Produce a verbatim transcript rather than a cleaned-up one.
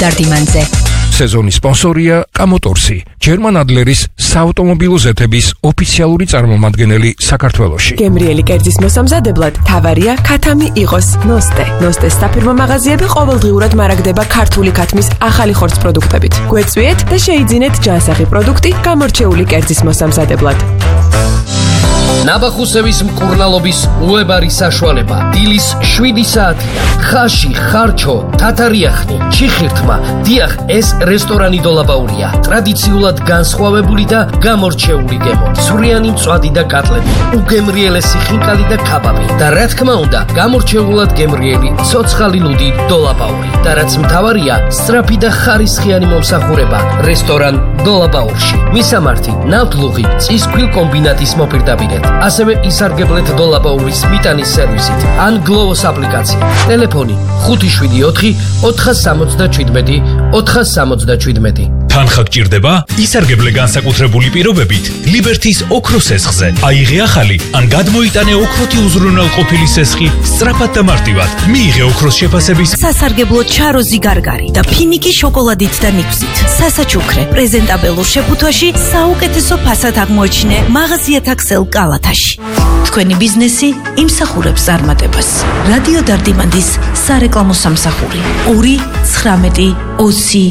დარდიმანზე. სეზონის სპონსორია კამოტორსი, ჯერმან ადლერის საავტომობილო ზეთების ოფიციალური წარმომადგენელი საქართველოში. გემრიელი კერძის მოსამზადებლად თავარია ქათამი იყოს ნოსტე. ნოსტეს საფირმო მაღაზიები ყოველდღიურად მარაგდება ქართული ქათმის ახალი ხორცს პროდუქტებით. გვეწვიეთ და შეიძინეთ ჯანსაღი პროდუქტი გამორჩეული კერძის მოსამზადებლად. ნაბახუსევის მკურნალობის უებარი საშუალება. დილის შვიდი საათია. ხაში, ხარჩო, თათარიახნი, ჩიხირთმა. დიახ, ეს რესტორანი დოლაბაურია. ტრადიციულად განსხვავებული და გამორჩეული გემო. სვრიანი მწვადი და კატლეტი, უგემრიელესი ხინკალი და ქაბაბი. და რა თქმა უნდა, გამორჩეულად გემრიელი ცოცხალი ლუდი დოლაბაური. და რაც მთავარია, სწრაფი და ხარისხიანი მომსახურება რესტორან დოლაბაურში. მისამართი: ნავთლუღი, წისქვილ კომბინატის მოპირდაპირედ. ასევე ისარგებლეთ დოლაბაურის მიტანის სერვისით ან გლოვოს აპლიკაციით. ტელეფონი ხუთი შვიდი ოთხი ოთხას სამოცდაჩვიდმეტი ოთხას სამოცდაჩვიდმეტი. თანხა გჭირდება? ისარგებლე განსაკუთრებული პირობებით ლიბერთის ოქროს სესხზე. აიღე ახალი ან გადმოიტანე ოქროთი უზრუნველყოფილი სესხი სწრაფად და მარტივად. მიიღე ოქროს შეფასების სასარგებლო ჩაროზი გარგარი და ფინიკი შოკოლადით და ნიგვზით. სასაჩუქრე პრეზენტაბელურ შეფუთვაში საუკეთესო ფასად აღმოაჩინე მაღაზია თაქსელ კალათაში. თქვენი ბიზნესი იმსახურებს წარმატებას. რადიო დარდიმანდის სარეკლამო სამსახური ორი ცხრამეტი ოცი